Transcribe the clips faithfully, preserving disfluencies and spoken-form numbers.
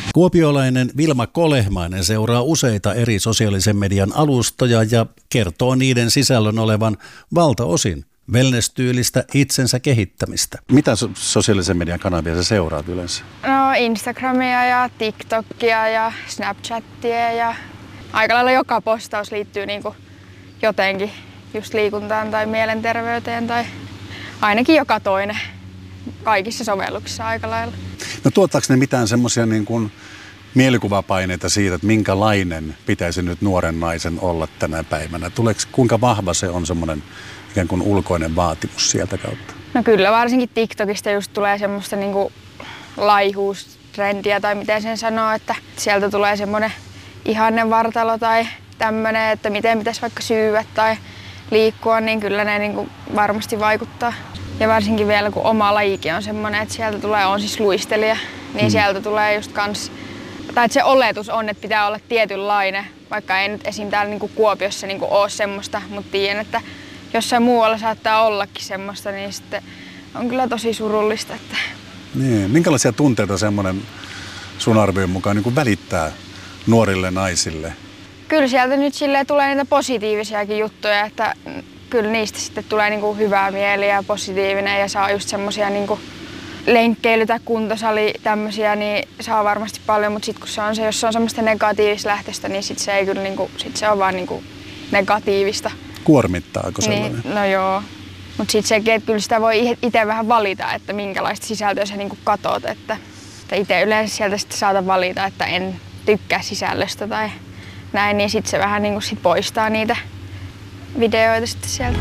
Kuopiolainen Vilma Kolehmainen seuraa useita eri sosiaalisen median alustoja ja kertoo niiden sisällön olevan valtaosin wellness-tyylistä itsensä kehittämistä. Mitä so- sosiaalisen median kanavia sä seuraat yleensä? No Instagramia ja TikTokia ja Snapchatia ja aika lailla joka postaus liittyy niinku jotenkin just liikuntaan tai mielenterveyteen tai ainakin joka toinen kaikissa sovelluksissa aika lailla. No tuottaako ne mitään semmoisia niin kuin mielikuvapaineita siitä, että minkälainen pitäisi nyt nuoren naisen olla tänä päivänä? Tuleeko, kuinka vahva se on semmoinen ikään kuin ulkoinen vaatimus sieltä kautta? No kyllä, varsinkin TikTokista just tulee semmoista niinku laihuustrendiä tai miten sen sanoo, että sieltä tulee semmoinen ihanne vartalo tai tämmöinen, että miten pitäisi vaikka syyä tai liikkua, niin kyllä ne niinku varmasti vaikuttaa. Ja varsinkin vielä kun oma lajikin on semmoinen, että sieltä tulee, on siis luistelija, niin mm. sieltä tulee just kans, tai että se oletus on, että pitää olla tietynlainen, vaikka ei nyt esim. Täällä niinku Kuopiossa niinku ole semmoista, mutta tiedän, että jossain muualla saattaa ollakin semmoista, niin sitten on kyllä tosi surullista. Että... Niin. Minkälaisia tunteita semmoinen sun arvion mukaan niin kuin välittää nuorille naisille? Kyllä sieltä nyt silleen tulee niitä positiivisiakin juttuja, että kyllä niistä sitten tulee niinku hyvää mieliä ja positiivinen ja saa just semmosia niinku lenkkeily- tai kuntosali tämmösiä, niin saa varmasti paljon, mutta sitten kun se on se, jos se on semmoista negatiivista lähtöstä, niin sit se ei kyllä niinku, sit se on vaan niinku negatiivista. Kuormittaako sellainen? Niin, no joo. Mutta sitten sekin, että kyllä sitä voi itse vähän valita, että minkälaista sisältöä sä niinku katot, että, että itse yleensä sieltä sitten saatan valita, että en tykkää sisällöstä tai näin, niin sitten se vähän niinku sit poistaa niitä videoita sitten sieltä.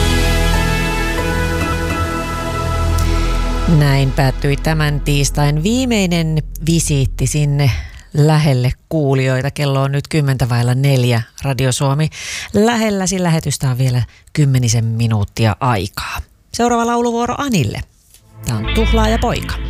Näin päättyi tämän tiistain viimeinen visiitti sinne lähelle kuulijoita. Kello on nyt kymmentä vailla neljä. Radio Suomi lähelläsi lähetystä on vielä kymmenisen minuuttia aikaa. Seuraava lauluvuoro Anille. Tämä on Tuhlaaja poika.